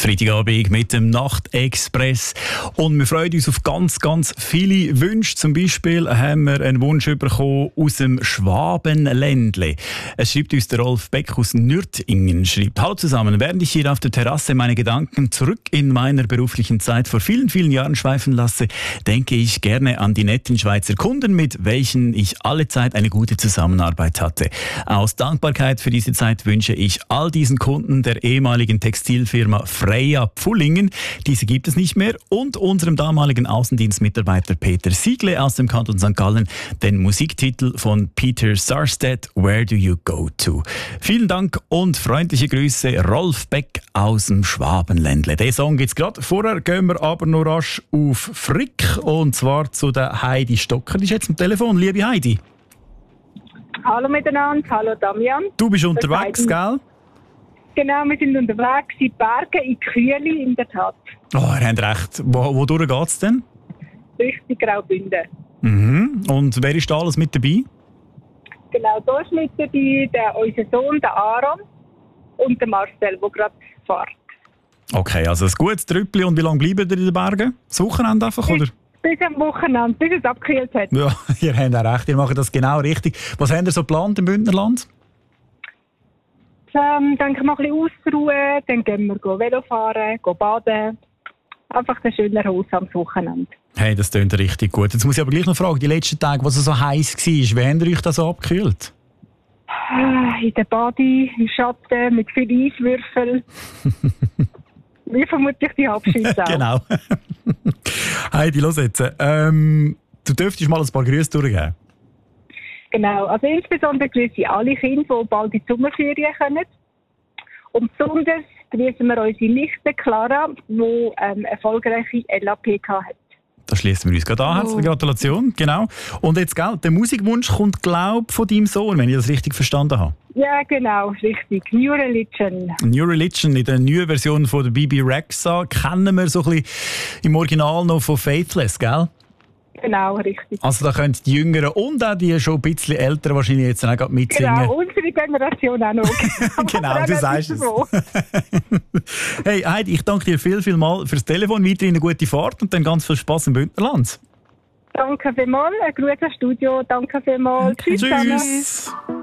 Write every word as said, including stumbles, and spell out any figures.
Freitagabend mit dem Nachtexpress. Und wir freuen uns auf ganz, ganz viele Wünsche. Zum Beispiel haben wir einen Wunsch bekommen aus dem Schwabenländle. Es schreibt uns der Rolf Beck aus Nürtingen. Schreibt: Hallo zusammen, während ich hier auf der Terrasse meine Gedanken zurück in meiner beruflichen Zeit vor vielen, vielen Jahren schweifen lasse, denke ich gerne an die netten Schweizer Kunden, mit welchen ich alle Zeit eine gute Zusammenarbeit hatte. Aus Dankbarkeit für diese Zeit wünsche ich all diesen Kunden der ehemaligen Textilfirma Freya Pfullingen, diese gibt es nicht mehr, und unserem damaligen Außendienstmitarbeiter Peter Siegle aus dem Kanton Sankt Gallen den Musiktitel von Peter Sarstedt, Where Do You Go To? Vielen Dank und freundliche Grüße, Rolf Beck aus dem Schwabenländle. Den Song gibt's gerade. Vorher gehen wir aber noch rasch auf Frick, und zwar zu der Heidi Stocker. Die ist jetzt am Telefon. Liebe Heidi. Hallo miteinander, hallo Damian. Du bist unterwegs, gell? Genau, wir sind unterwegs in die Berge, in Kühli, in der Tat. Oh, ihr habt recht. Wo, wodurch geht es denn? Richtig Graubünden. Mhm. Und wer ist da alles mit dabei? Genau, da ist mit dabei der, unser Sohn, der Aaron, und der Marcel, der gerade fährt. Okay, also ein gutes Trüppli. Und wie lange bleiben ihr in den Bergen? Das Wochenende einfach, bis, oder? Bis am Wochenende, bis es abgekühlt hat. Ja, ihr habt auch recht. Ihr macht das genau richtig. Was habt ihr so geplant im Bündnerland? Ähm, dann können wir ein bisschen ausruhen, dann gehen wir Velo fahren, gehen baden. Einfach ein schöner Haus am Wochenende. Hey, das klingt richtig gut. Jetzt muss ich aber gleich noch fragen, die letzten Tage, was es so heiß war, wie habt ihr euch das so abgekühlt? In der Badi, im Schatten, mit viel Eiswürfel. Wie vermutlich die Abschiede auch. Genau. Heidi, los jetzt. Ähm, du dürftest mal ein paar Grüße durchgeben. Genau, also insbesondere grüße ich alle Kinder, die bald in die Sommerferien kommen. Und besonders grüßen wir unsere Nichte Clara, die ähm, erfolgreiche L A P hat. Da schließen wir uns gerade an. Herzliche Gratulation. Genau. Und jetzt, gell, der Musikwunsch kommt, glaube ich, von deinem Sohn, wenn ich das richtig verstanden habe. Ja, genau, richtig. New Religion. New Religion, in der neuen Version von der B B Rexha, kennen wir so ein bisschen im Original noch von Faithless, gell? Genau, richtig. Also da können die Jüngeren und auch die schon ein bisschen Älteren wahrscheinlich jetzt auch gerade mitsingen. Genau, unsere Generation auch noch. Genau, du sagst es. Hey Heidi, ich danke dir viel, viel mal fürs Telefon. Weiterhin eine gute Fahrt und dann ganz viel Spass im Bündnerland. Danke vielmals, ein grüßes Studio. Danke vielmals. Tschüss. Tschüss.